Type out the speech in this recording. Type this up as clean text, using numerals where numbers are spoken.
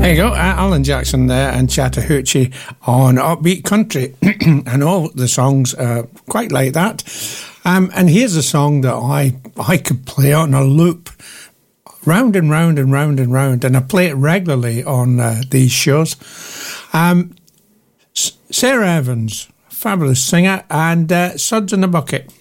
There you go, Alan Jackson there and Chattahoochee on Upbeat Country. And all the songs are quite like that. And here's a song that I could play on a loop, round and round and round and round, and I play it regularly on these shows. Sarah Evans, fabulous singer, and Suds in a Bucket.